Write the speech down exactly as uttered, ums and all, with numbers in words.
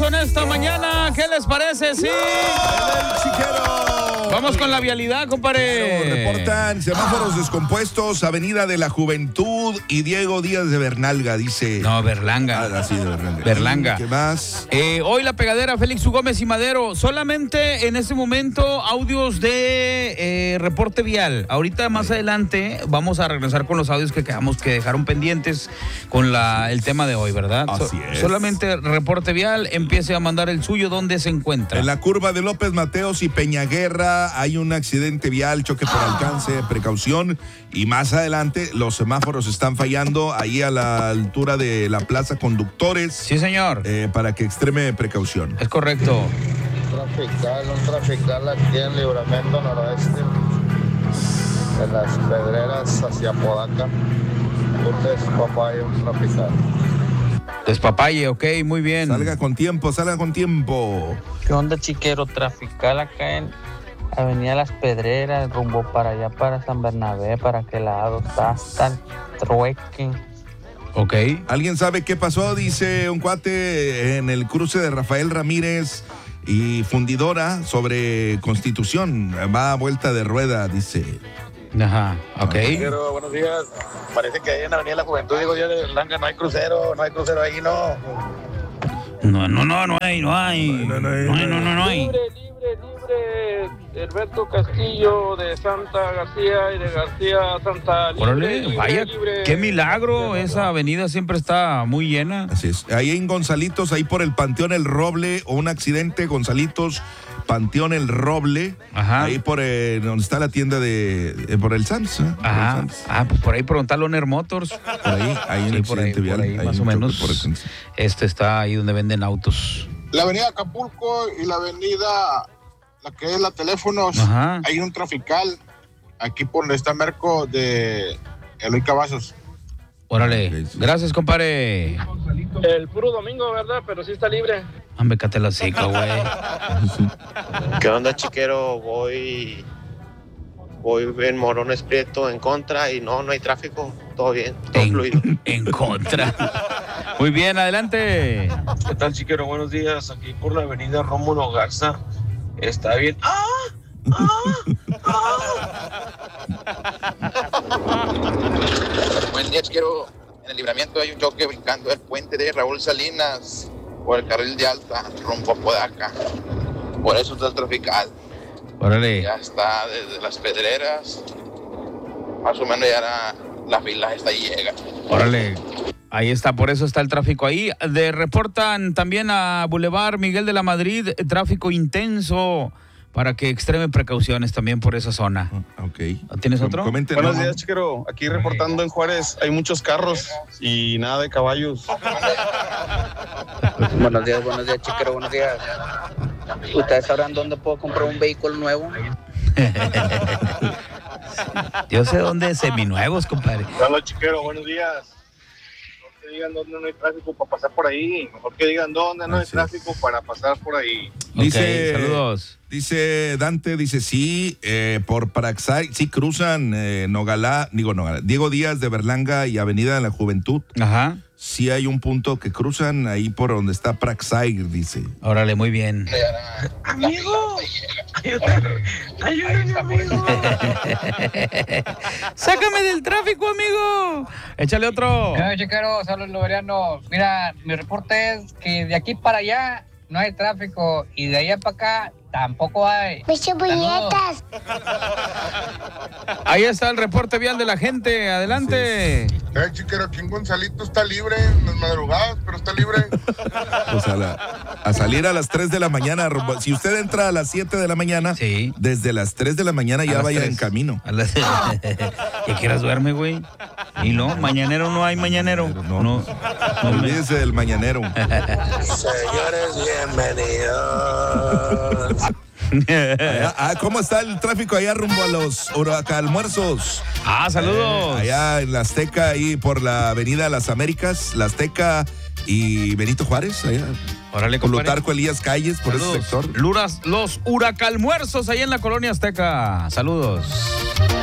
precaución esta mañana. ¿Qué les parece? Sí. El chiquero. Vamos con la vialidad, compadre. Claro, reportan semáforos descompuestos, Avenida de la Juventud y Diego Díaz de Bernalga, dice. No, Berlanga. Ah, sí, de Berlanga. Berlanga. ¿Qué más? Eh, hoy la pegadera Félix U. Gómez y Madero. Solamente en este momento audios de eh, reporte vial. Ahorita más adelante vamos a regresar con los audios que quedamos que dejaron pendientes con la, el tema de hoy, ¿verdad? Así So, es. Solamente reporte vial. Empiece a mandar el suyo. ¿Dónde se encuentra? En la curva de López Mateos y Peñaguerra hay un accidente vial, choque por alcance, precaución. Y más adelante los semáforos están fallando ahí a la altura de la Plaza Conductores. Sí, señor. Eh, para que extreme precaución. Es correcto. Trafical, un trafical aquí en Libramiento Noroeste, de las Pedreras hacia Podaca. Un despapalle, un trafical. Despapalle, ok, muy bien. Salga con tiempo, salga con tiempo. ¿Qué onda, chiquero? Trafical acá en Avenida Las Pedreras, rumbo para allá, para San Bernabé, para aquel lado. Está hasta el trueque. Ok. ¿Alguien sabe qué pasó? Dice un cuate en el cruce de Rafael Ramírez y Fundidora sobre Constitución. Va a vuelta de rueda, dice. Ajá, ok. Pero, buenos días. Parece que ahí en Avenida La Juventud, digo yo, de Berlanga, no hay crucero, no hay crucero ahí, no. No, no, no, no hay, no hay. No, no, no, no, no, no hay. Libre, libre, libre. Herberto Castillo de Santa García y de García Santa. Libre, Órale, libre, vaya, libre. qué milagro. Esa avenida siempre está muy llena. Así es. Ahí en Gonzalitos, ahí por el Panteón El Roble, o un accidente, Gonzalitos, Panteón El Roble. Ajá. Ahí por eh, donde está la tienda de, eh, por el Sams. ¿eh? Por el Ajá. Sams. Ah, pues por ahí por un Taloner Motors. Por ahí, hay un Sí, por ahí, accidente vial. por ahí, hay más un o choque menos. por el- Este está ahí donde venden autos. La avenida Acapulco y la avenida, la que es la Teléfonos, Ajá. hay un trafical aquí por donde está Merco de Eloy Cavazos. Órale. Ok, sí. Gracias, compadre. El puro domingo, ¿verdad? Pero sí está libre. Hombre, cate la seca, güey. ¿Qué onda, chiquero? Voy, voy en Morones Prieto en contra y no, no hay tráfico. Todo bien, todo fluido. En, en contra. Muy bien, adelante. ¿Qué tal, chiquero? Buenos días. Aquí por la avenida Rómulo Garza. Está bien. ¡Ah! Buen día, chiquero. En el Libramiento hay un choque brincando el puente de Raúl Salinas por el carril de alta rumbo a Podaca. Por eso está el trafical. Órale. Ya está desde las Pedreras. Más o menos ya la, la fila está ahí llega. Órale. Ahí está, por eso está el tráfico ahí. De, reportan también a Boulevard Miguel de la Madrid, tráfico intenso para que extremen precauciones también por esa zona. Ok. ¿Tienes otro? Comenten, Buenos ¿no? días, chiquero. Aquí reportando en Juárez hay muchos carros y nada de caballos. Buenos días, buenos días, chiquero, buenos días. ¿Ustedes sabrán dónde puedo comprar un vehículo nuevo? Yo sé dónde es seminuevos, compadre. Hola, chiquero, buenos días. Mejor que digan dónde no hay tráfico para pasar por ahí. Mejor que digan dónde no hay Así es. tráfico para pasar por ahí. Dice, Ok, saludos. Dice Dante, dice sí, eh, por Paraxay, sí cruzan eh, Nogalá, digo Nogalá, Diego Díaz de Berlanga y Avenida de la Juventud. Ajá. Sí hay un punto que cruzan ahí por donde está Praxay, dice. Órale, muy bien. Amigo. Ayúdame, amigo. Sácame del tráfico, amigo. Échale otro. No, chiquero, saludos loberianos. Mira, mi reporte es que de aquí para allá no hay tráfico y de allá para acá tampoco hay. puñetas! Ahí está el reporte vial de la gente. Adelante. Eh, chiquero, aquí en Gonzalito está libre en las madrugadas, pero está libre. Pues a, la- a salir a las tres de la mañana. rumbo- Si usted entra a las siete de la mañana, Sí. desde las tres de la mañana A ya las vaya tres. en camino. A las- ¿Qué quieras duerme, güey? Y no, mañanero no hay mañanero. No. No, no me- Olvídese del mañanero. Señores, bienvenidos. Allá- ah, ¿cómo está el tráfico allá rumbo a los almuerzos? Ah, saludos. Allá en la Azteca, ahí por la avenida Las Américas, la Azteca y Benito Juárez, allá. Órale, compadre. Plutarco Elías Calles, por ese Saludos. sector. Luras, los huracalmuerzos ahí en la colonia Azteca. Saludos.